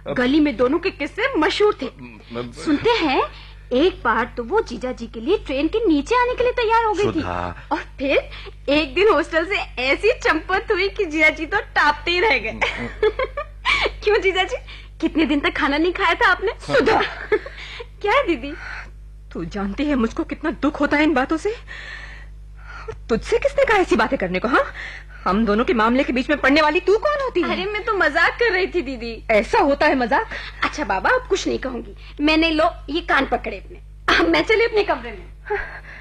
गली में दोनों के किस्से मशहूर थे। सुनते हैं एक बार तो वो जीजा जी के लिए ट्रेन के नीचे आने के लिए तैयार हो गई थी, और फिर एक दिन हॉस्टल से ऐसी चंपत हुई कि जीजा जी तो टापते ही रह गए। क्यों जीजा जी, कितने दिन तक खाना नहीं खाया था आपने? सुधा, क्या है दीदी? तू जानती है मुझको कितना दुख होता है इन बातों से। तुझसे किसने कहा ऐसी बातें करने को? हाँ, हम दोनों के मामले के बीच में पड़ने वाली तू कौन होती है? अरे मैं तो मजाक कर रही थी दीदी। ऐसा होता है मजाक? अच्छा बाबा, अब कुछ नहीं कहूंगी। मैंने लो ये कान पकड़े अपने, अब मैं चली अपने कमरे में।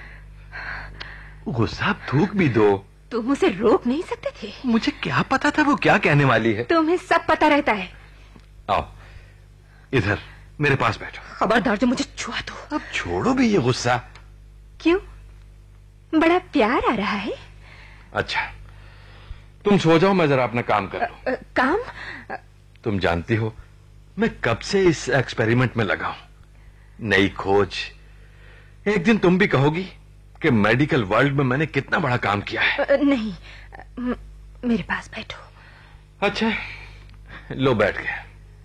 गुस्सा थूक भी दो। तुम उसे रोक नहीं सकते थे? मुझे क्या पता था वो क्या कहने वाली है। तुम्हें सब पता रहता है। आओ इधर मेरे पास बैठो। खबरदार जो मुझे छुआ दो। अब छोड़ो भी ये गुस्सा। क्यों, बड़ा प्यार आ रहा है? अच्छा तुम सो जाओ, मैं जरा अपना काम कर लूं। काम? तुम जानती हो मैं कब से इस एक्सपेरिमेंट में लगा हूं। नई खोज। एक दिन तुम भी कहोगी कि मेडिकल वर्ल्ड में मैंने कितना बड़ा काम किया है। नहीं, मेरे पास बैठो। अच्छा लो बैठ गए।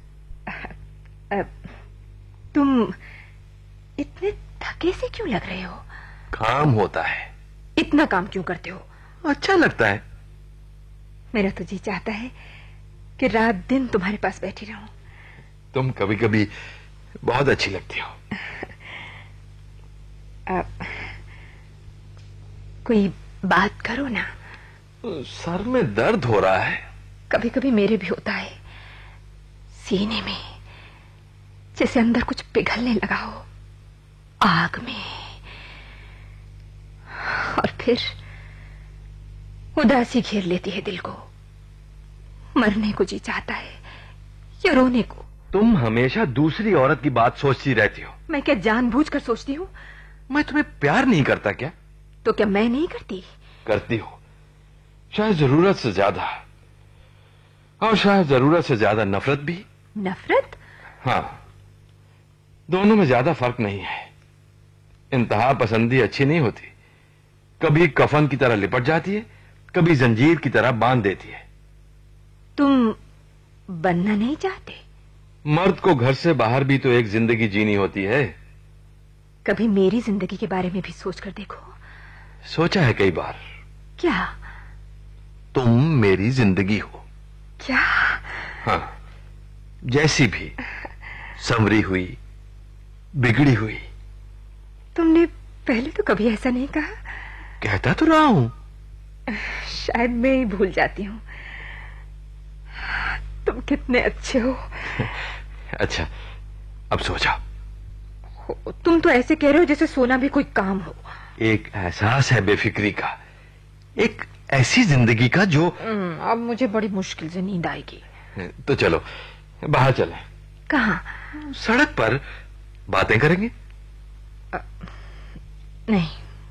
तुम इतने थके से क्यों लग रहे हो? काम होता है। इतना काम क्यों करते हो? अच्छा लगता है। मेरा तो जी चाहता है कि रात दिन तुम्हारे पास बैठी रहूं। तुम कभी कभी बहुत अच्छी लगती हो। कोई बात करो ना। सर में दर्द हो रहा है। कभी कभी मेरे भी होता है, सीने में जैसे अंदर कुछ पिघलने लगा हो, आग में। और फिर उदासी घेर लेती है दिल को। मरने को जी चाहता है या रोने को। तुम हमेशा दूसरी औरत की बात सोचती रहती हो। मैं क्या जानबूझकर सोचती हूँ? मैं तुम्हें प्यार नहीं करता क्या? तो क्या मैं नहीं करती? करती हो, शायद जरूरत से ज्यादा, और शायद जरूरत से ज्यादा नफरत भी। नफरत? हाँ, दोनों में ज्यादा फर्क नहीं है। इंतहा पसंदी अच्छी नहीं होती। कभी कफन की तरह लिपट जाती है, कभी जंजीर की तरह बांध देती है। तुम बनना नहीं चाहते? मर्द को घर से बाहर भी तो एक जिंदगी जीनी होती है। कभी मेरी जिंदगी के बारे में भी सोचकर देखो। सोचा है कई बार। क्या? तुम मेरी जिंदगी हो। क्या? हाँ, जैसी भी, संवरी हुई, बिगड़ी हुई। तुमने पहले तो कभी ऐसा नहीं कहा। कहता तो रहा हूं। शायद मैं ही भूल जाती हूँ। तुम कितने अच्छे हो। अच्छा अब सो जाओ। तुम तो ऐसे कह रहे हो जैसे सोना भी कोई काम हो। एक एहसास है बेफिक्री का, एक ऐसी जिंदगी का जो। अब मुझे बड़ी मुश्किल से नींद आएगी। तो चलो बाहर चलें। कहाँ? सड़क पर बातें करेंगे। नहीं,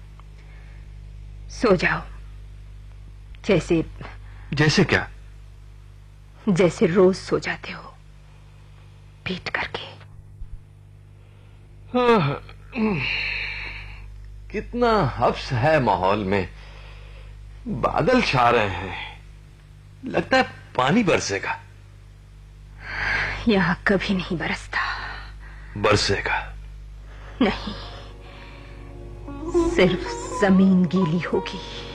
सो जाओ। जैसे? जैसे क्या? जैसे रोज सो जाते हो, पीट करके। कितना हफ्स है माहौल में। बादल छा रहे हैं, लगता है पानी बरसेगा। यहाँ कभी नहीं बरसता। बरसेगा? नहीं, सिर्फ जमीन गीली होगी।